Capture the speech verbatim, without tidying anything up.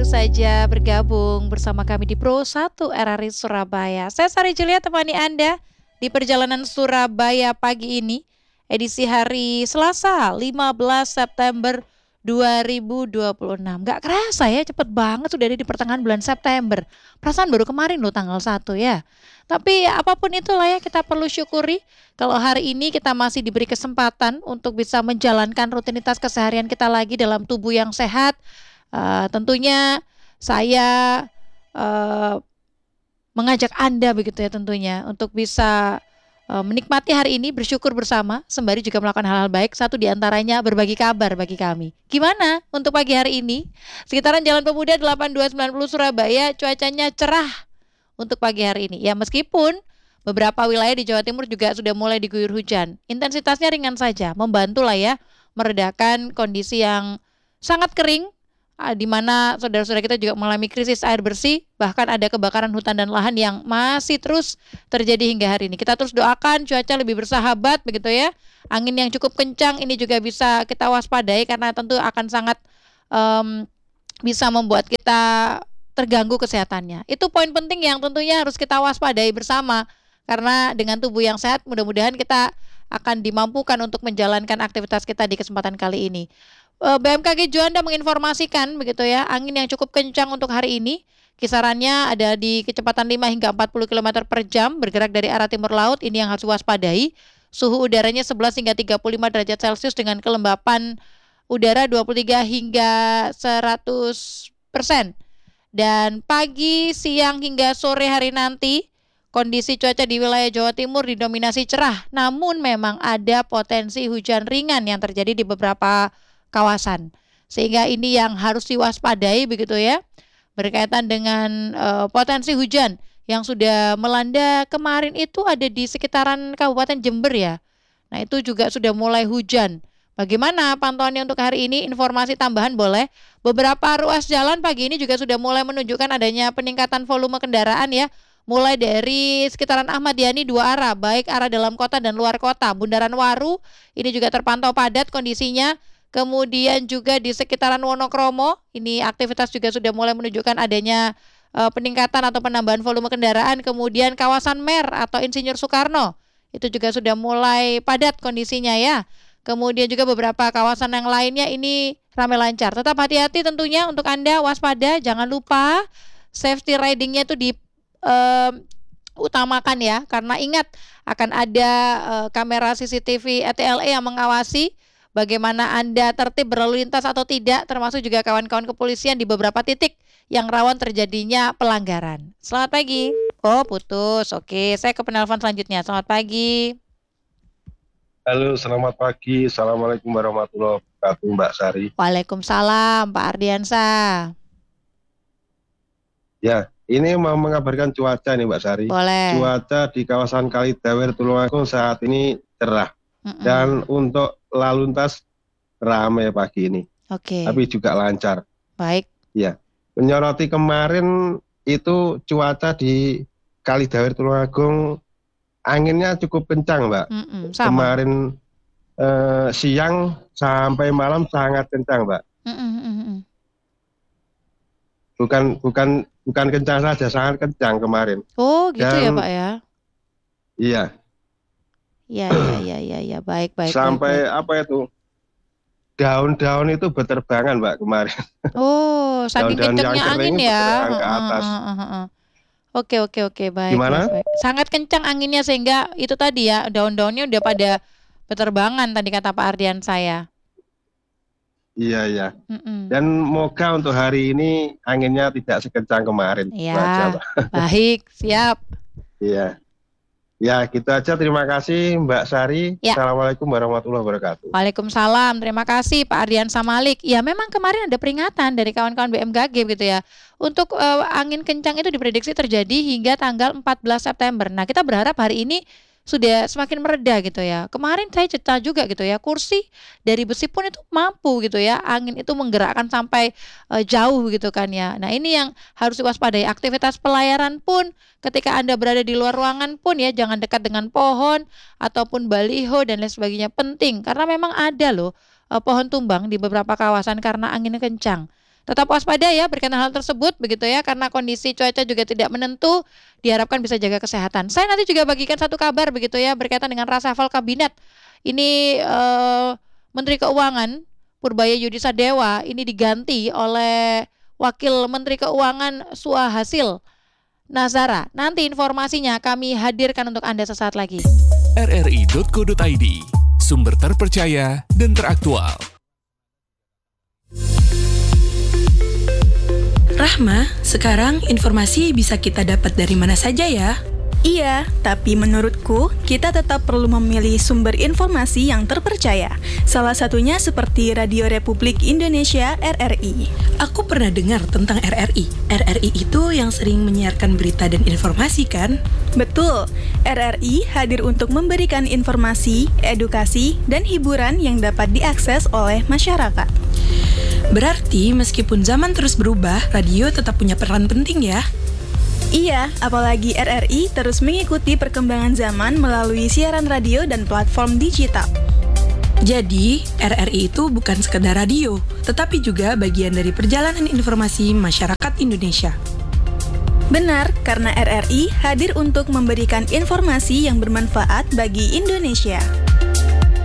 saja bergabung bersama kami di Pro satu R R I Surabaya. Saya Sari Julia temani Anda di perjalanan Surabaya pagi ini, edisi hari Selasa lima belas September dua ribu dua puluh enam. Gak kerasa ya, cepet banget sudah ada di pertengahan bulan September. Perasaan baru kemarin loh tanggal satu ya. Tapi apapun itulah ya, kita perlu syukuri kalau hari ini kita masih diberi kesempatan untuk bisa menjalankan rutinitas keseharian kita lagi dalam tubuh yang sehat. Uh, tentunya saya uh, mengajak Anda begitu ya tentunya untuk bisa uh, menikmati hari ini, bersyukur bersama, sembari juga melakukan hal-hal baik. Satu diantaranya berbagi kabar bagi kami. Gimana untuk pagi hari ini? Sekitaran Jalan Pemuda delapan dua sembilan nol Surabaya, cuacanya cerah untuk pagi hari ini. Ya meskipun beberapa wilayah di Jawa Timur juga sudah mulai diguyur hujan. Intensitasnya ringan saja, membantu lah ya meredakan kondisi yang sangat kering, di mana saudara-saudara kita juga mengalami krisis air bersih, bahkan ada kebakaran hutan dan lahan yang masih terus terjadi hingga hari ini. Kita terus doakan cuaca lebih bersahabat begitu ya. Angin yang cukup kencang ini juga bisa kita waspadai karena tentu akan sangat um, bisa membuat kita terganggu kesehatannya. Itu poin penting yang tentunya harus kita waspadai bersama, karena dengan tubuh yang sehat mudah-mudahan kita akan dimampukan untuk menjalankan aktivitas kita di kesempatan kali ini. B M K G Juanda menginformasikan begitu ya, angin yang cukup kencang untuk hari ini kisarannya ada di kecepatan lima hingga empat puluh kilometer per jam bergerak dari arah timur laut. Ini yang harus waspadai. Suhu udaranya sebelas hingga tiga puluh lima derajat Celcius dengan kelembapan udara dua puluh tiga hingga seratus persen. Dan pagi, siang hingga sore hari nanti kondisi cuaca di wilayah Jawa Timur didominasi cerah, namun memang ada potensi hujan ringan yang terjadi di beberapa kawasan, sehingga ini yang harus diwaspadai begitu ya, berkaitan dengan uh, potensi hujan yang sudah melanda kemarin itu ada di sekitaran Kabupaten Jember ya. Nah itu juga sudah mulai hujan. Bagaimana pantauannya untuk hari ini? Informasi tambahan boleh. Beberapa ruas jalan pagi ini juga sudah mulai menunjukkan adanya peningkatan volume kendaraan ya, mulai dari sekitaran Ahmad Yani dua arah, baik arah dalam kota dan luar kota. Bundaran Waru ini juga terpantau padat kondisinya. Kemudian juga di sekitaran Wonokromo, ini aktivitas juga sudah mulai menunjukkan adanya uh, peningkatan atau penambahan volume kendaraan. Kemudian kawasan Mer atau Insinyur Soekarno, itu juga sudah mulai padat kondisinya ya. Kemudian juga beberapa kawasan yang lainnya ini ramai lancar. Tetap hati-hati tentunya untuk Anda, waspada, jangan lupa safety ridingnya itu di uh, utamakan ya. Karena ingat akan ada uh, kamera C C T V A T L E yang mengawasi bagaimana Anda tertib berlalu lintas atau tidak, termasuk juga kawan-kawan kepolisian di beberapa titik yang rawan terjadinya pelanggaran. Selamat pagi. Oh, putus. Oke, saya ke penelpon selanjutnya. Selamat pagi. Halo, selamat pagi. Assalamualaikum warahmatullahi wabarakatuh, Mbak Sari. Waalaikumsalam, Pak Ardiansah. Ya, ini mau mengabarkan cuaca nih, Mbak Sari. Boleh. Cuaca di kawasan Kalidawer Tulungagung saat ini cerah. Mm-mm. Dan untuk lalu lintas ramai pagi ini. Oke. Tapi juga lancar. Baik. Ya. Menyoroti kemarin itu cuaca di Kalidawer Tulungagung anginnya cukup kencang, Mbak. Mm-mm, sama. Kemarin eh, siang sampai malam sangat kencang, Mbak. Mm-mm. Bukan bukan bukan kencang saja, sangat kencang kemarin. Oh, gitu. Dan, ya, Pak ya. Iya. Ya, ya, ya, ya, ya, baik, baik. Sampai baik, baik. apa itu? Daun-daun itu berterbangan, Mbak, kemarin. Oh, saking kencangnya angin ya. Ke atas. Uh, uh, uh, uh. Oke, oke, oke, baik. Gimana? Baik, baik. Sangat kencang anginnya sehingga itu tadi ya, daun-daunnya udah pada berterbangan tadi kata Pak Ardian saya. Iya, iya. Mm-mm. Dan moga untuk hari ini anginnya tidak sekencang kemarin. Iya, baik, siap. Iya. Ya, gitu aja. Terima kasih Mbak Sari. Ya. Assalamualaikum warahmatullahi wabarakatuh. Waalaikumsalam. Terima kasih Pak Ardiansah Malik. Ya, memang kemarin ada peringatan dari kawan-kawan B M K G gitu ya. Untuk uh, angin kencang itu diprediksi terjadi hingga tanggal empat belas September. Nah, kita berharap hari ini sudah semakin mereda gitu ya. Kemarin saya cerita juga gitu ya, kursi dari besi pun itu mampu gitu ya, angin itu menggerakkan sampai uh, jauh gitu kan ya. Nah ini yang harus diwaspadai. Aktivitas pelayaran pun ketika Anda berada di luar ruangan pun ya, jangan dekat dengan pohon ataupun baliho dan lain sebagainya, penting. Karena memang ada loh uh, pohon tumbang di beberapa kawasan karena anginnya kencang. Tetap waspada ya berkaitan hal tersebut begitu ya, karena kondisi cuaca juga tidak menentu, diharapkan bisa jaga kesehatan. Saya nanti juga bagikan satu kabar begitu ya berkaitan dengan reshuffle kabinet. Ini eh, Menteri Keuangan Purbaya Yudhistira Dewa ini diganti oleh Wakil Menteri Keuangan Suhasil Nazara. Nanti informasinya kami hadirkan untuk Anda sesaat lagi. r r i titik co titik i d, sumber terpercaya dan teraktual. Rahma, sekarang informasi bisa kita dapat dari mana saja ya? Iya, tapi menurutku kita tetap perlu memilih sumber informasi yang terpercaya. Salah satunya seperti Radio Republik Indonesia R R I. Aku pernah dengar tentang R R I. R R I itu yang sering menyiarkan berita dan informasi kan? Betul, R R I hadir untuk memberikan informasi, edukasi, dan hiburan yang dapat diakses oleh masyarakat. Berarti meskipun zaman terus berubah, radio tetap punya peran penting ya? Iya, apalagi R R I terus mengikuti perkembangan zaman melalui siaran radio dan platform digital. Jadi, R R I itu bukan sekedar radio, tetapi juga bagian dari perjalanan informasi masyarakat Indonesia. Benar, karena R R I hadir untuk memberikan informasi yang bermanfaat bagi Indonesia.